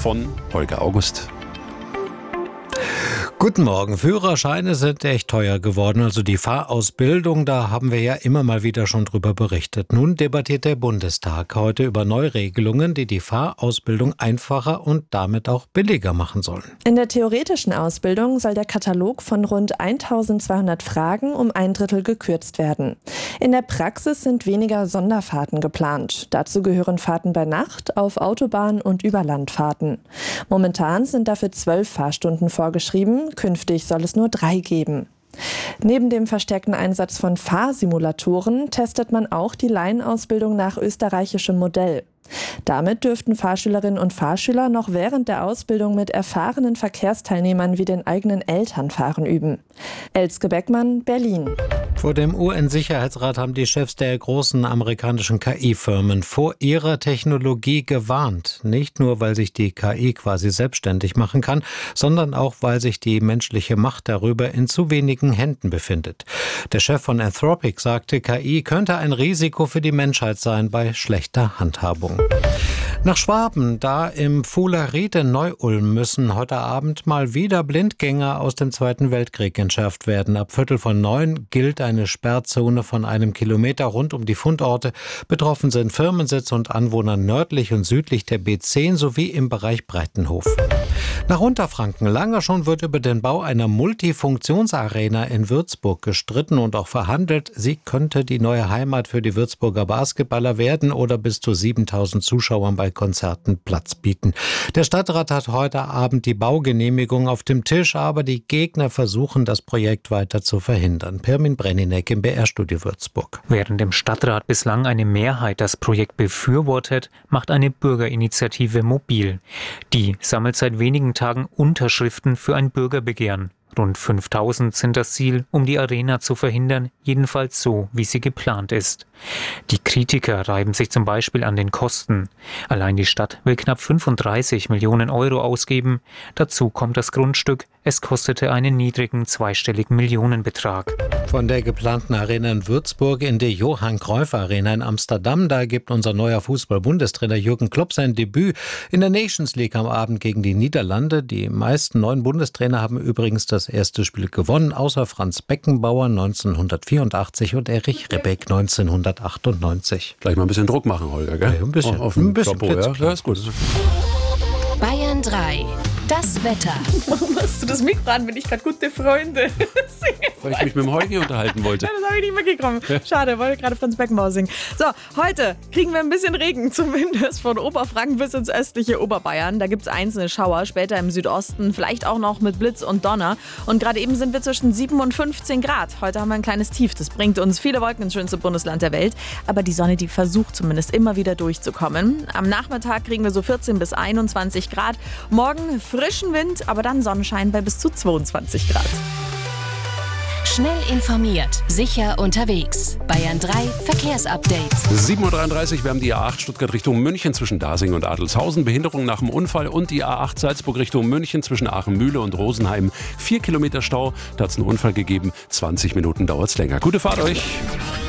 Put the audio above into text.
von Holger August. Guten Morgen. Führerscheine sind echt teuer geworden. Also die Fahrausbildung, da haben wir ja immer mal wieder schon drüber berichtet. Nun debattiert der Bundestag heute über Neuregelungen, die die Fahrausbildung einfacher und damit auch billiger machen sollen. In der theoretischen Ausbildung soll der Katalog von rund 1200 Fragen um 1/3 gekürzt werden. In der Praxis sind weniger Sonderfahrten geplant. Dazu gehören Fahrten bei Nacht, auf Autobahn und Überlandfahrten. Momentan sind dafür 12 Fahrstunden vorgeschrieben. Künftig soll es nur 3 geben. Neben dem verstärkten Einsatz von Fahrsimulatoren testet man auch die Laienausbildung nach österreichischem Modell. Damit dürften Fahrschülerinnen und Fahrschüler noch während der Ausbildung mit erfahrenen Verkehrsteilnehmern wie den eigenen Eltern fahren üben. Elske Beckmann, Berlin. Vor dem UN-Sicherheitsrat haben die Chefs der großen amerikanischen KI-Firmen vor ihrer Technologie gewarnt. Nicht nur, weil sich die KI quasi selbstständig machen kann, sondern auch, weil sich die menschliche Macht darüber in zu wenigen Händen befindet. Der Chef von Anthropic sagte, KI könnte ein Risiko für die Menschheit sein bei schlechter Handhabung. Nach Schwaben, da im Fuhlerried in Neu-Ulm müssen heute Abend mal wieder Blindgänger aus dem Zweiten Weltkrieg entschärft werden. Ab 8:45 gilt eine Sperrzone von 1 Kilometer rund um die Fundorte. Betroffen sind Firmensitze und Anwohner nördlich und südlich der B10 sowie im Bereich Breitenhof. Nach Unterfranken. Lange schon wird über den Bau einer Multifunktionsarena in Würzburg gestritten und auch verhandelt. Sie könnte die neue Heimat für die Würzburger Basketballer werden oder bis zu 7000 Zuschauern bei Konzerten Platz bieten. Der Stadtrat hat heute Abend die Baugenehmigung auf dem Tisch, aber die Gegner versuchen, das Projekt weiter zu verhindern. Pirmin Brenninek im BR-Studio Würzburg. Während im Stadtrat bislang eine Mehrheit das Projekt befürwortet, macht eine Bürgerinitiative mobil. Die sammelt seit wenigen Tagen Unterschriften für ein Bürgerbegehren. Rund 5000 sind das Ziel, um die Arena zu verhindern, jedenfalls so, wie sie geplant ist. Die Kritiker reiben sich zum Beispiel an den Kosten. Allein die Stadt will knapp 35 Millionen Euro ausgeben. Dazu kommt das Grundstück. Es kostete einen niedrigen zweistelligen Millionenbetrag. Von der geplanten Arena in Würzburg in die Johann Cruyff Arena in Amsterdam, da gibt unser neuer Fußball-Bundestrainer Jürgen Klopp sein Debüt in der Nations League am Abend gegen die Niederlande. Die meisten neuen Bundestrainer haben übrigens das erste Spiel gewonnen, außer Franz Beckenbauer 1984 und Erich Ribbeck 1998. Gleich mal ein bisschen Druck machen, Holger, gell? Ja, ein bisschen. Auf ein bisschen Chapeau, ja, ist gut. Bayern 3. Das Wetter. Warum hast du das Mikro an, wenn ich gerade gute Freunde singe? Weil ich mich mit dem Holgi unterhalten wollte. Ja, das habe ich nicht mitgekommen. Schade, wollte gerade Franz Beckenbauer singen. So, heute kriegen wir ein bisschen Regen, zumindest von Oberfranken bis ins östliche Oberbayern. Da gibt es einzelne Schauer, später im Südosten, vielleicht auch noch mit Blitz und Donner. Und gerade eben sind wir zwischen 7 und 15 Grad. Heute haben wir ein kleines Tief. Das bringt uns viele Wolken ins schönste Bundesland der Welt. Aber die Sonne, die versucht zumindest immer wieder durchzukommen. Am Nachmittag kriegen wir so 14 bis 21 Grad. Morgen frischen Wind, aber dann Sonnenschein bei bis zu 22 Grad. Schnell informiert, sicher unterwegs. Bayern 3 Verkehrsupdate. 7:33 Uhr, wir haben die A8 Stuttgart Richtung München zwischen Dasing und Adelshausen. Behinderung nach dem Unfall und die A8 Salzburg Richtung München zwischen Aachen-Mühle und Rosenheim. 4 Kilometer Stau, da hat es einen Unfall gegeben. 20 Minuten dauert es länger. Gute Fahrt euch.